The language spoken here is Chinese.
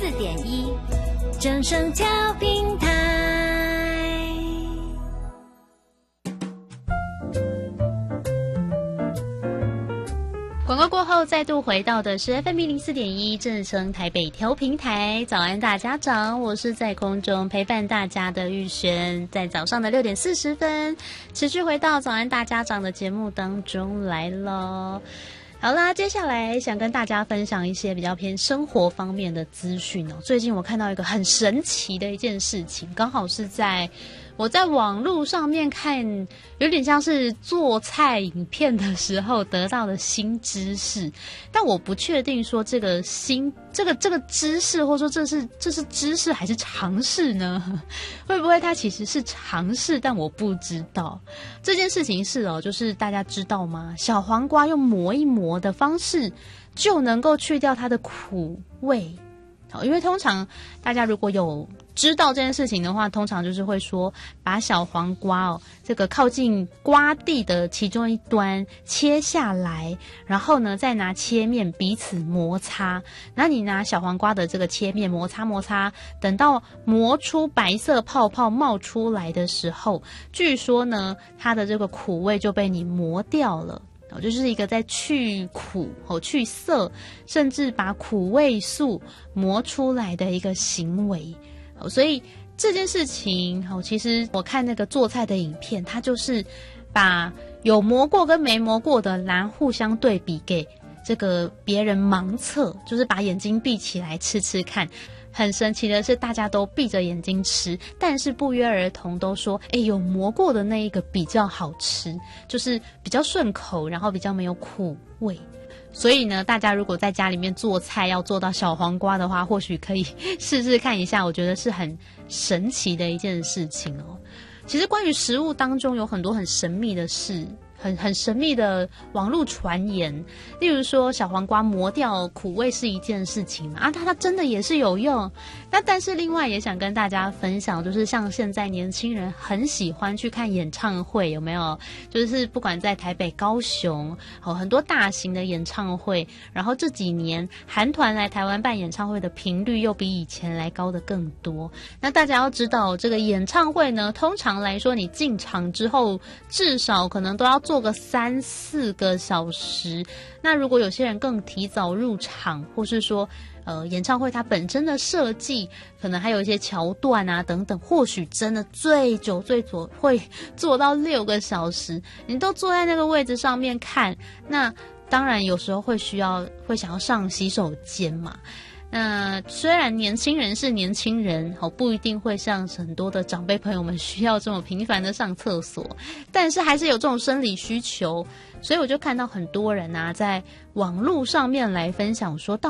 104.1正声调频台。广告过后，再度回到的是 FM 104.1正声台北调频台。早安大家长，我是在空中陪伴大家的玉璇，在早上的6点40分，持续回到早安大家长的节目当中来了。好啦，接下来想跟大家分享一些比较偏生活方面的资讯哦。最近我看到一个很神奇的一件事情，刚好是我在网络上面看，有点像是做菜影片的时候得到的新知识，但我不确定说这个知识，或者说这是知识还是常识呢？会不会它其实是常识，但我不知道。这件事情是就是大家知道吗？小黄瓜用磨一磨的方式就能够去掉它的苦味。因为通常大家如果有知道这件事情的话，通常就是会说把小黄瓜这个靠近瓜蒂的其中一端切下来，然后呢再拿切面彼此摩擦，然后你拿小黄瓜的这个切面摩擦，等到磨出白色泡泡冒出来的时候，据说呢它的这个苦味就被你磨掉了。就是一个在去苦去涩，甚至把苦味素磨出来的一个行为。所以这件事情其实我看那个做菜的影片，它就是把有磨过跟没磨过的来互相对比，给这个别人盲测，就是把眼睛闭起来吃看。很神奇的是，大家都闭着眼睛吃，但是不约而同都说有磨过的那一个比较好吃，就是比较顺口，然后比较没有苦味。所以呢，大家如果在家里面做菜要做到小黄瓜的话，或许可以试试看一下，我觉得是很神奇的一件事情哦。其实关于食物当中有很多很神秘的事，很神秘的网络传言，例如说小黄瓜磨掉苦味是一件事情嘛，它真的也是有用。那但是另外也想跟大家分享，就是像现在年轻人很喜欢去看演唱会，有没有？就是不管在台北、高雄，很多大型的演唱会，然后这几年韩团来台湾办演唱会的频率又比以前来高的更多。那大家要知道，这个演唱会呢，通常来说你进场之后至少可能都要坐个3-4个小时。那如果有些人更提早入场，或是说演唱会它本身的设计可能还有一些桥段啊等等，或许真的最久会坐到6个小时，你都坐在那个位置上面看。那当然有时候会想要上洗手间嘛。那虽然年轻人是年轻人，不一定会像很多的长辈朋友们需要这么频繁的上厕所，但是还是有这种生理需求。所以我就看到很多人在网络上面来分享说，